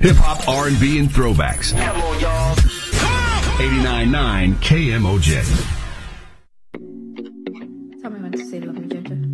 Hip hop, R&B, and throwbacks. Come on, y'all. 89.9 KMOJ. Tell me when to say love me, Ginger.